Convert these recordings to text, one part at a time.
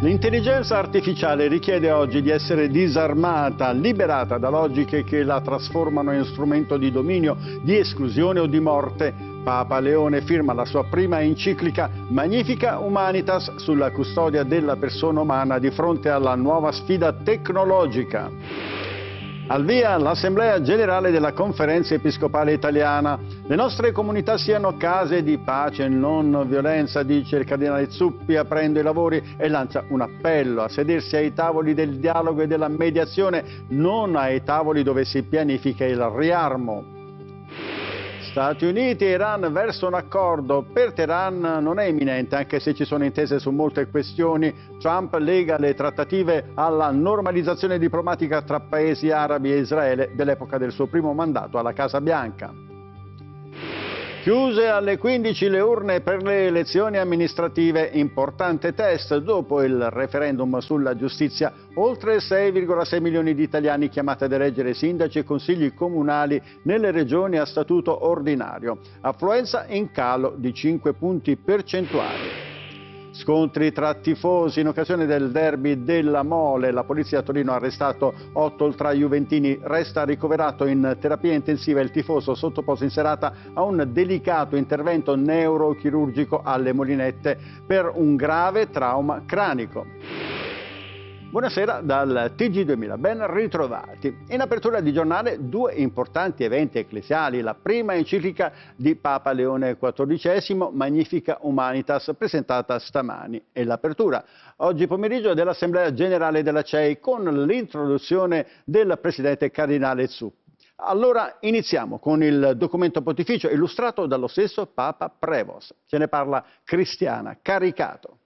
L'intelligenza artificiale richiede oggi di essere disarmata, liberata da logiche che la trasformano in strumento di dominio, di esclusione o di morte. Papa Leone firma la sua prima enciclica Magnifica Humanitas sulla custodia della persona umana di fronte alla nuova sfida tecnologica. Al via l'Assemblea Generale della Conferenza Episcopale Italiana. Le nostre comunità siano case di pace e non violenza, dice il Cardinale Zuppi aprendo i lavori e lancia un appello a sedersi ai tavoli del dialogo e della mediazione, non ai tavoli dove si pianifica il riarmo. Stati Uniti e Iran verso un accordo. Per Teheran non è imminente, anche se ci sono intese su molte questioni. Trump lega le trattative alla normalizzazione diplomatica tra paesi arabi e Israele dell'epoca del suo primo mandato alla Casa Bianca. Chiuse alle 15 le urne per le elezioni amministrative, importante test dopo il referendum sulla giustizia, oltre 6,6 milioni di italiani chiamati ad eleggere sindaci e consigli comunali nelle regioni a statuto ordinario, affluenza in calo di 5 punti percentuali. Scontri tra tifosi in occasione del derby della Mole. La polizia a Torino ha arrestato 8 ultrajuventini. Resta ricoverato in terapia intensiva il tifoso sottoposto in serata a un delicato intervento neurochirurgico alle Molinette per un grave trauma cranico. Buonasera dal TG2000, ben ritrovati. In apertura di giornale due importanti eventi ecclesiali. La prima enciclica di Papa Leone XIV, Magnifica Humanitas, presentata stamani, e l'apertura oggi pomeriggio dell'Assemblea Generale della CEI con l'introduzione del Presidente Cardinale Zuppi. Allora iniziamo con il documento pontificio illustrato dallo stesso Papa Prevost. Ce ne parla Cristiana Caricato.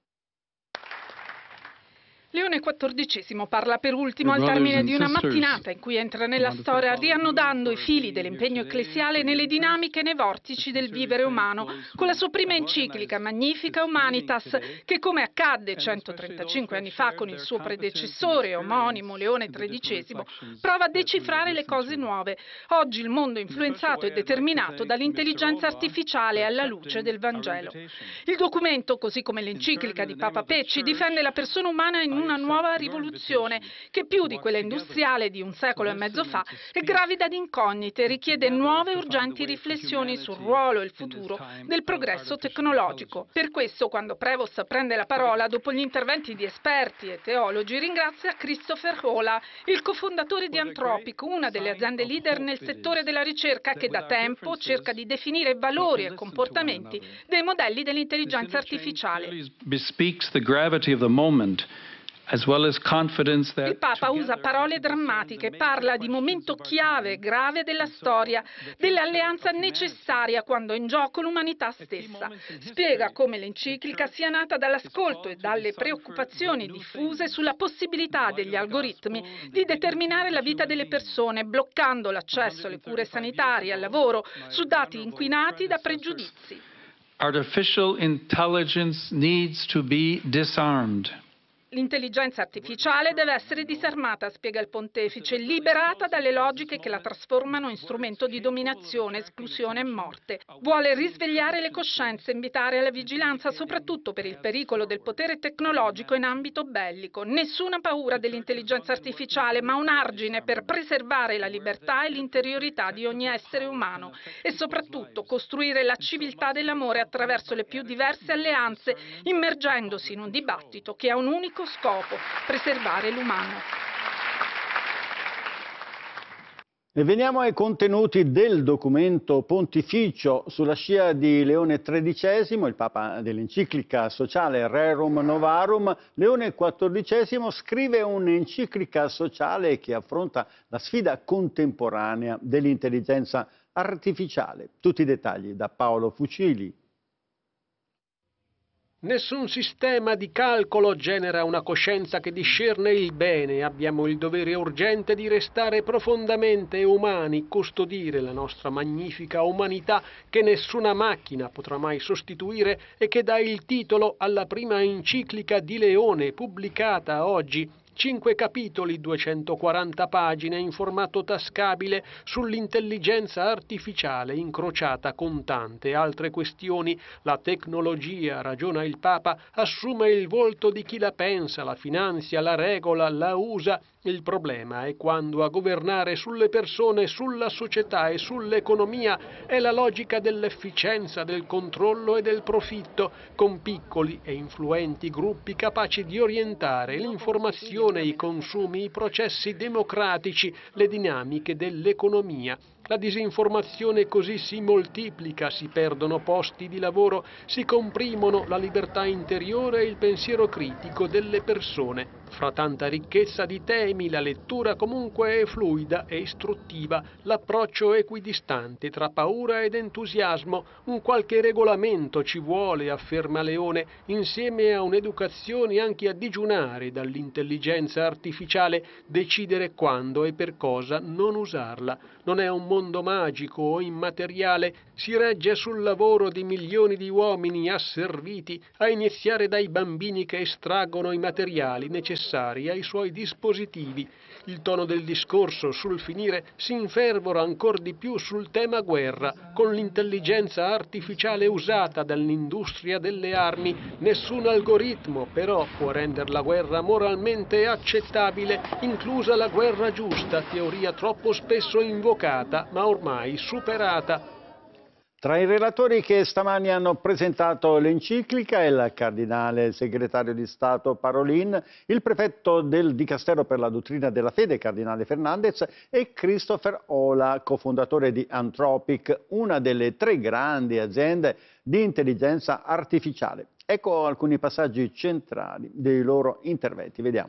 Leone XIV parla per ultimo al termine di una mattinata in cui entra nella storia riannodando i fili dell'impegno ecclesiale nelle dinamiche e nei vortici del vivere umano, con la sua prima enciclica Magnifica Humanitas, che come accadde 135 anni fa con il suo predecessore omonimo Leone XIII, prova a decifrare le cose nuove. Oggi il mondo influenzato e determinato dall'intelligenza artificiale alla luce del Vangelo. Il documento, così come l'enciclica di Papa Pecci, difende la persona umana in una nuova rivoluzione che più di quella industriale di un secolo e mezzo fa è gravida di incognite e richiede nuove e urgenti riflessioni sul ruolo e il futuro del progresso tecnologico. Per questo, quando Prevost prende la parola dopo gli interventi di esperti e teologi, ringrazia Christopher Hola, il cofondatore di Anthropic, una delle aziende leader nel settore della ricerca che da tempo cerca di definire valori e comportamenti dei modelli dell'intelligenza artificiale. Il Papa usa parole drammatiche, parla di momento chiave, grave della storia, dell'alleanza necessaria quando è in gioco l'umanità stessa. Spiega come l'enciclica sia nata dall'ascolto e dalle preoccupazioni diffuse sulla possibilità degli algoritmi di determinare la vita delle persone, bloccando l'accesso alle cure sanitarie e al lavoro su dati inquinati da pregiudizi. Artificial intelligence needs to be disarmed. L'intelligenza artificiale deve essere disarmata, spiega il pontefice, liberata dalle logiche che la trasformano in strumento di dominazione, esclusione e morte. Vuole risvegliare le coscienze, invitare alla vigilanza, soprattutto per il pericolo del potere tecnologico in ambito bellico. Nessuna paura dell'intelligenza artificiale, ma un argine per preservare la libertà e l'interiorità di ogni essere umano e soprattutto costruire la civiltà dell'amore attraverso le più diverse alleanze, immergendosi in un dibattito che ha un unico scopo: preservare l'umano. E veniamo ai contenuti del documento pontificio. Sulla scia di Leone XIII, il Papa dell'enciclica sociale Rerum Novarum, Leone XIV scrive un'enciclica sociale che affronta la sfida contemporanea dell'intelligenza artificiale. Tutti i dettagli da Paolo Fucili. Nessun sistema di calcolo genera una coscienza che discerne il bene. Abbiamo il dovere urgente di restare profondamente umani, custodire la nostra magnifica umanità che nessuna macchina potrà mai sostituire e che dà il titolo alla prima enciclica di Leone, pubblicata oggi, 5 capitoli, 240 pagine in formato tascabile sull'intelligenza artificiale incrociata con tante altre questioni. La tecnologia, ragiona il Papa, assume il volto di chi la pensa, la finanzia, la regola, la usa. Il problema è quando a governare sulle persone, sulla società e sull'economia è la logica dell'efficienza, del controllo e del profitto, con piccoli e influenti gruppi capaci di orientare l'informazione, i consumi, i processi democratici, le dinamiche dell'economia. La disinformazione così si moltiplica, si perdono posti di lavoro, si comprimono la libertà interiore e il pensiero critico delle persone. Fra tanta ricchezza di temi, la lettura comunque è fluida e istruttiva, l'approccio equidistante tra paura ed entusiasmo. Un qualche regolamento ci vuole, afferma Leone, insieme a un'educazione anche a digiunare dall'intelligenza artificiale, decidere quando e per cosa non usarla. Non è un mondo magico o immateriale, si regge sul lavoro di milioni di uomini asserviti, a iniziare dai bambini che estraggono i materiali necessari ai suoi dispositivi. Il tono del discorso sul finire si infervora ancor di più sul tema guerra. Con l'intelligenza artificiale usata dall'industria delle armi, nessun algoritmo però può rendere la guerra moralmente accettabile, inclusa la guerra giusta, teoria troppo spesso invocata ma ormai superata. Tra i relatori che stamani hanno presentato l'enciclica il cardinale segretario di Stato Parolin, il prefetto del Dicastero per la dottrina della fede, cardinale Fernandez, e Christopher Ola, cofondatore di Anthropic, una delle 3 grandi aziende di intelligenza artificiale. Ecco alcuni passaggi centrali dei loro interventi, vediamo.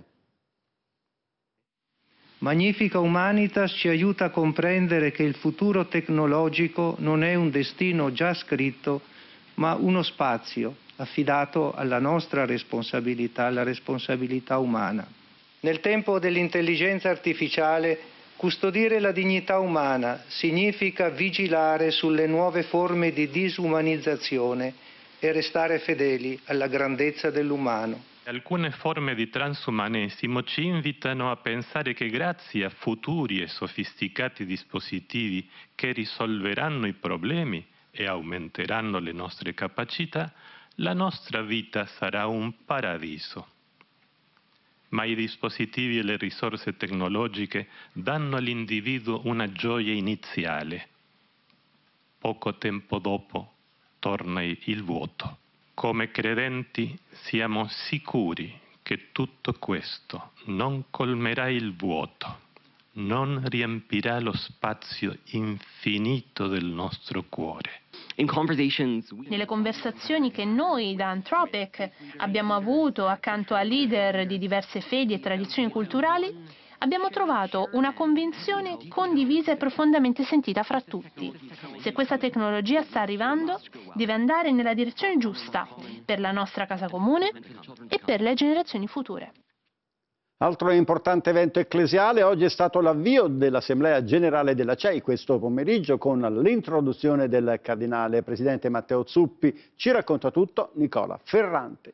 Magnifica Humanitas ci aiuta a comprendere che il futuro tecnologico non è un destino già scritto, ma uno spazio affidato alla nostra responsabilità, alla responsabilità umana. Nel tempo dell'intelligenza artificiale, custodire la dignità umana significa vigilare sulle nuove forme di disumanizzazione e restare fedeli alla grandezza dell'umano. Alcune forme di transumanesimo ci invitano a pensare che grazie a futuri e sofisticati dispositivi che risolveranno i problemi e aumenteranno le nostre capacità, la nostra vita sarà un paradiso. Ma i dispositivi e le risorse tecnologiche danno all'individuo una gioia iniziale. Poco tempo dopo torna il vuoto. Come credenti siamo sicuri che tutto questo non colmerà il vuoto, non riempirà lo spazio infinito del nostro cuore. Nelle conversazioni che noi da Anthropic abbiamo avuto accanto a leader di diverse fedi e tradizioni culturali, abbiamo trovato una convinzione condivisa e profondamente sentita fra tutti. Se questa tecnologia sta arrivando, deve andare nella direzione giusta per la nostra casa comune e per le generazioni future. Altro importante evento ecclesiale oggi è stato l'avvio dell'Assemblea Generale della CEI questo pomeriggio con l'introduzione del cardinale presidente Matteo Zuppi. Ci racconta tutto Nicola Ferrante.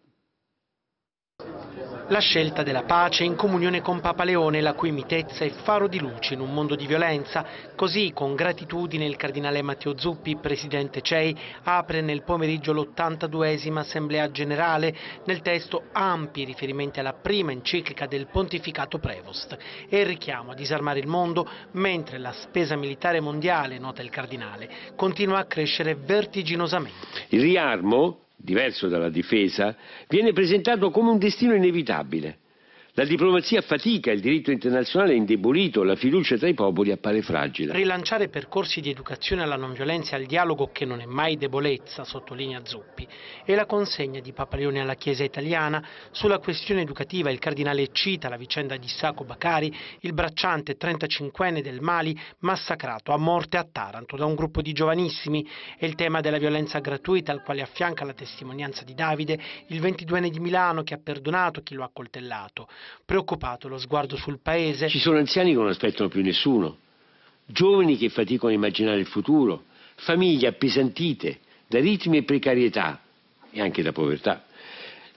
La scelta della pace in comunione con Papa Leone, la cui mitezza è faro di luce in un mondo di violenza. Così, con gratitudine, il cardinale Matteo Zuppi, presidente CEI, apre nel pomeriggio l'82esima Assemblea Generale, nel testo ampi riferimenti alla prima enciclica del Pontificato Prevost e il richiamo a disarmare il mondo, mentre la spesa militare mondiale, nota il cardinale, continua a crescere vertiginosamente. Il riarmo, diverso dalla difesa, viene presentato come un destino inevitabile. La diplomazia fatica, il diritto internazionale è indebolito, la fiducia tra i popoli appare fragile. Rilanciare percorsi di educazione alla non violenza e al dialogo, che non è mai debolezza, sottolinea Zuppi, e la consegna di Papa Leone alla Chiesa italiana. Sulla questione educativa il cardinale cita la vicenda di Sacco Bakari, il bracciante 35enne del Mali massacrato a morte a Taranto da un gruppo di giovanissimi, e il tema della violenza gratuita, al quale affianca la testimonianza di Davide, il 22enne di Milano che ha perdonato chi lo ha coltellato. Preoccupato lo sguardo sul paese. Ci sono anziani che non aspettano più nessuno, giovani che faticano a immaginare il futuro, famiglie appesantite da ritmi e precarietà e anche da povertà.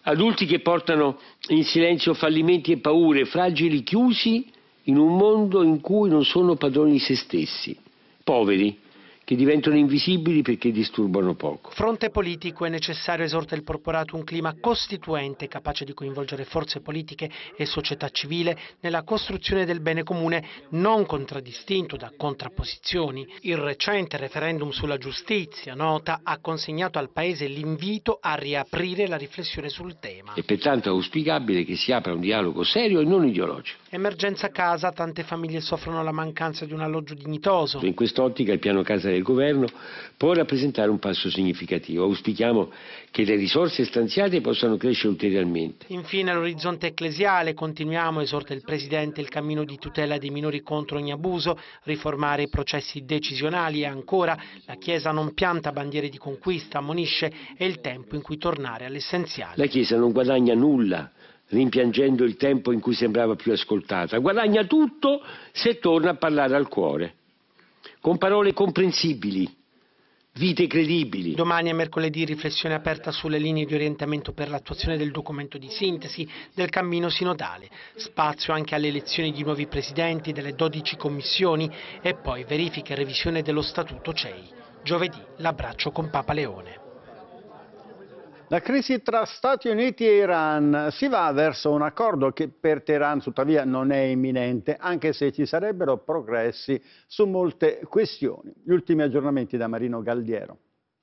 Adulti che portano in silenzio fallimenti e paure, fragili chiusi in un mondo in cui non sono padroni di se stessi, poveri, che diventano invisibili perché disturbano poco. Fronte politico è necessario, esorta il Porporato, un clima costituente capace di coinvolgere forze politiche e società civile nella costruzione del bene comune, non contraddistinto da contrapposizioni. Il recente referendum sulla giustizia, nota, ha consegnato al Paese l'invito a riaprire la riflessione sul tema. È pertanto auspicabile che si apra un dialogo serio e non ideologico. Emergenza casa, tante famiglie soffrono la mancanza di un alloggio dignitoso. In quest'ottica il piano casa del governo può rappresentare un passo significativo. Auspichiamo che le risorse stanziate possano crescere ulteriormente. Infine l'orizzonte ecclesiale, continuiamo, esorta il Presidente, il cammino di tutela dei minori contro ogni abuso, riformare i processi decisionali e ancora la Chiesa non pianta bandiere di conquista, ammonisce, è il tempo in cui tornare all'essenziale. La Chiesa non guadagna nulla rimpiangendo il tempo in cui sembrava più ascoltata, guadagna tutto se torna a parlare al cuore, con parole comprensibili, vite credibili. Domani è mercoledì, riflessione aperta sulle linee di orientamento per l'attuazione del documento di sintesi del cammino sinodale, spazio anche alle elezioni di nuovi presidenti delle 12 commissioni e poi verifica e revisione dello statuto CEI. Giovedì l'abbraccio con Papa Leone. La crisi tra Stati Uniti e Iran si va verso un accordo che per Teheran tuttavia non è imminente, anche se ci sarebbero progressi su molte questioni. Gli ultimi aggiornamenti da Marino Galdiero.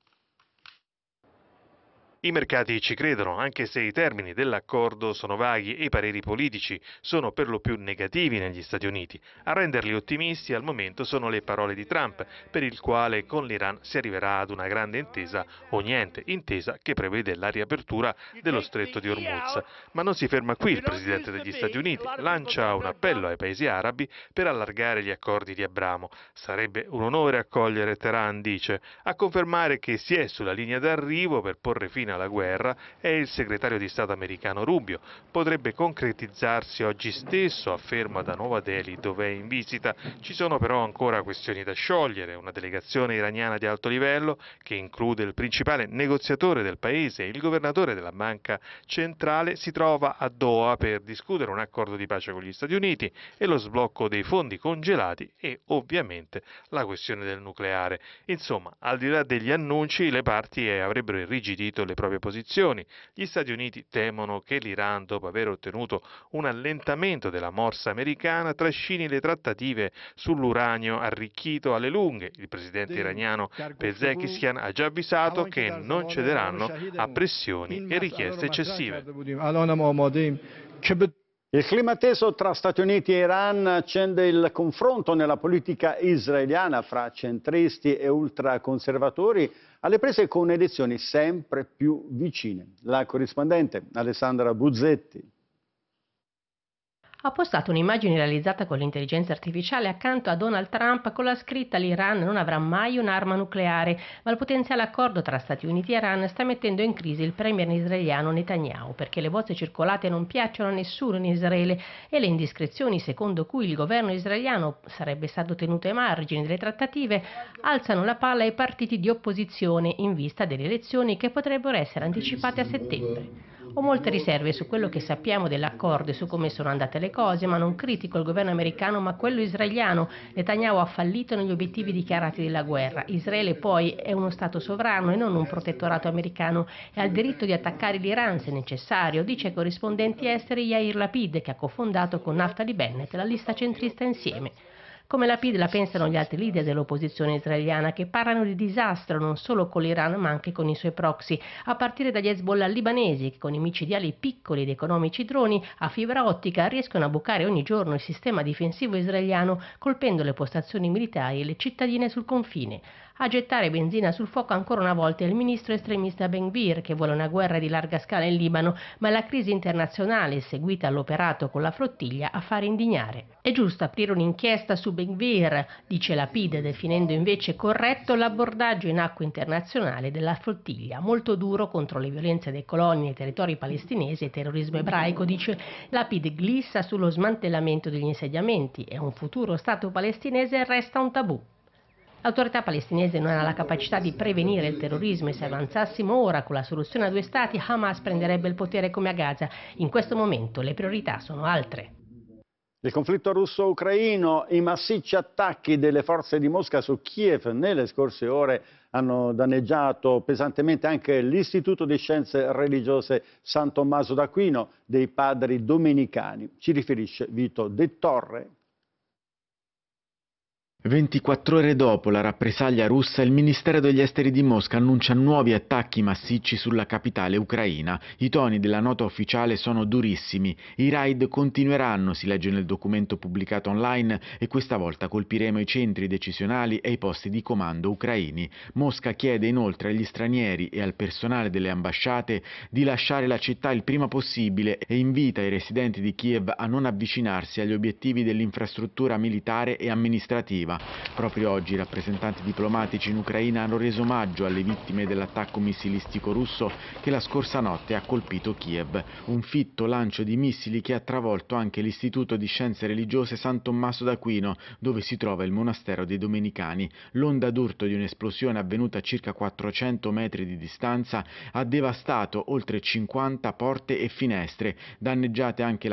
I mercati ci credono, anche se i termini dell'accordo sono vaghi e i pareri politici sono per lo più negativi negli Stati Uniti. A renderli ottimisti al momento sono le parole di Trump, per il quale con l'Iran si arriverà ad una grande intesa o niente, intesa che prevede la riapertura dello stretto di Hormuz. Ma non si ferma qui il presidente degli Stati Uniti, lancia un appello ai paesi arabi per allargare gli accordi di Abramo. Sarebbe un onore accogliere Teheran, dice. A confermare che si è sulla linea d'arrivo per porre fine alla guerra è il segretario di Stato americano Rubio. Potrebbe concretizzarsi oggi stesso, afferma da Nuova Delhi, dove è in visita. Ci sono però ancora questioni da sciogliere. Una delegazione iraniana di alto livello, che include il principale negoziatore del paese e il governatore della banca centrale, si trova a Doha per discutere un accordo di pace con gli Stati Uniti e lo sblocco dei fondi congelati e ovviamente la questione del nucleare. Insomma, al di là degli annunci, le parti avrebbero irrigidito le proprie posizioni. Gli Stati Uniti temono che l'Iran, dopo aver ottenuto un allentamento della morsa americana, trascini le trattative sull'uranio arricchito alle lunghe. Il presidente iraniano Pezeshkian ha già avvisato che non cederanno a pressioni e richieste eccessive. Il clima teso tra Stati Uniti e Iran accende il confronto nella politica israeliana fra centristi e ultraconservatori, alle prese con elezioni sempre più vicine. La corrispondente Alessandra Buzzetti ha postato un'immagine realizzata con l'intelligenza artificiale accanto a Donald Trump con la scritta «L'Iran non avrà mai un'arma nucleare», ma il potenziale accordo tra Stati Uniti e Iran sta mettendo in crisi il premier israeliano Netanyahu, perché le voci circolate non piacciono a nessuno in Israele e le indiscrezioni secondo cui il governo israeliano sarebbe stato tenuto ai margini delle trattative alzano la palla ai partiti di opposizione in vista delle elezioni che potrebbero essere anticipate a settembre. Ho molte riserve su quello che sappiamo dell'accordo e su come sono andate le cose, ma non critico il governo americano ma quello israeliano. Netanyahu ha fallito negli obiettivi dichiarati della guerra. Israele poi è uno Stato sovrano e non un protettorato americano e ha il diritto di attaccare l'Iran se necessario, dice ai corrispondenti esteri Yair Lapid, che ha cofondato con Naftali Bennett la lista centrista Insieme. Come Lapid la pensano gli altri leader dell'opposizione israeliana, che parlano di disastro non solo con l'Iran ma anche con i suoi proxy, a partire dagli Hezbollah libanesi che con i micidiali piccoli ed economici droni a fibra ottica riescono a bucare ogni giorno il sistema difensivo israeliano colpendo le postazioni militari e le cittadine sul confine. A gettare benzina sul fuoco ancora una volta è il ministro estremista Ben Gvir, che vuole una guerra di larga scala in Libano, ma è la crisi internazionale seguita all'operato con la flottiglia a fare indignare. È giusto aprire un'inchiesta su Ben Gvir, dice Lapid, definendo invece corretto l'abbordaggio in acque internazionali della flottiglia, molto duro contro le violenze dei coloni nei territori palestinesi e terrorismo ebraico, dice Lapid, glissa sullo smantellamento degli insediamenti e un futuro Stato palestinese resta un tabù. L'autorità palestinese non ha la capacità di prevenire il terrorismo e se avanzassimo ora con la soluzione a due stati, Hamas prenderebbe il potere come a Gaza. In questo momento le priorità sono altre. Il conflitto russo-ucraino, i massicci attacchi delle forze di Mosca su Kiev nelle scorse ore hanno danneggiato pesantemente anche l'Istituto di Scienze Religiose San Tommaso d'Aquino dei Padri Domenicani. Ci riferisce Vito De Torre. 24 ore dopo la rappresaglia russa, il Ministero degli Esteri di Mosca annuncia nuovi attacchi massicci sulla capitale ucraina. I toni della nota ufficiale sono durissimi. I raid continueranno, si legge nel documento pubblicato online, e questa volta colpiremo i centri decisionali e i posti di comando ucraini. Mosca chiede inoltre agli stranieri e al personale delle ambasciate di lasciare la città il prima possibile e invita i residenti di Kiev a non avvicinarsi agli obiettivi dell'infrastruttura militare e amministrativa. Proprio oggi i rappresentanti diplomatici in Ucraina hanno reso omaggio alle vittime dell'attacco missilistico russo che la scorsa notte ha colpito Kiev. Un fitto lancio di missili che ha travolto anche l'Istituto di Scienze Religiose San Tommaso d'Aquino, dove si trova il monastero dei Domenicani. L'onda d'urto di un'esplosione avvenuta a circa 400 metri di distanza ha devastato oltre 50 porte e finestre, danneggiate anche la